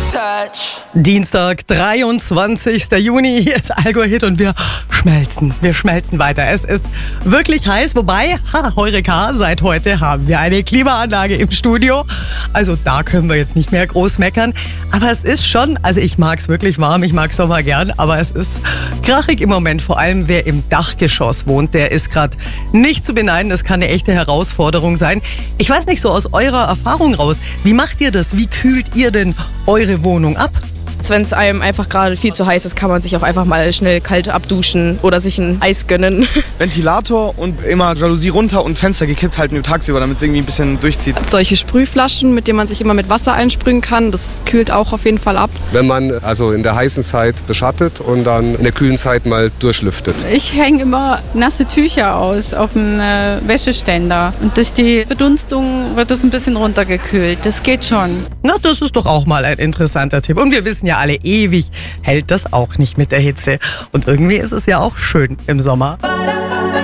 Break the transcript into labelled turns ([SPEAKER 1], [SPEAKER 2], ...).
[SPEAKER 1] Dienstag, 23. Juni, hier ist Allgäu-Hit und wir schmelzen weiter. Es ist wirklich heiß, wobei, Heureka, seit heute haben wir eine Klimaanlage im Studio. Also da können wir jetzt nicht mehr groß meckern. Aber es ist schon, also ich mag es wirklich warm, ich mag Sommer gern, aber es ist krachig im Moment. Vor allem wer im Dachgeschoss wohnt, der ist gerade nicht zu beneiden. Das kann eine echte Herausforderung sein. Ich weiß nicht, so aus eurer Erfahrung raus, wie macht ihr das? Wie kühlt ihr denn eure Wohnung ab?
[SPEAKER 2] Wenn es einem einfach gerade viel zu heiß ist, kann man sich auch einfach mal schnell kalt abduschen oder sich ein Eis gönnen.
[SPEAKER 3] Ventilator und immer Jalousie runter und Fenster gekippt halten nur tagsüber, damit es irgendwie ein bisschen durchzieht.
[SPEAKER 4] Solche Sprühflaschen, mit denen man sich immer mit Wasser einsprühen kann, das kühlt auch auf jeden Fall ab.
[SPEAKER 5] Wenn man also in der heißen Zeit beschattet und dann in der kühlen Zeit mal durchlüftet.
[SPEAKER 6] Ich hänge immer nasse Tücher aus auf dem Wäscheständer und durch die Verdunstung wird das ein bisschen runtergekühlt. Das geht schon.
[SPEAKER 1] Na, das ist doch auch mal ein interessanter Tipp. Und wir wissen ja alle, ewig hält das auch nicht mit der Hitze. Und irgendwie ist es ja auch schön im Sommer.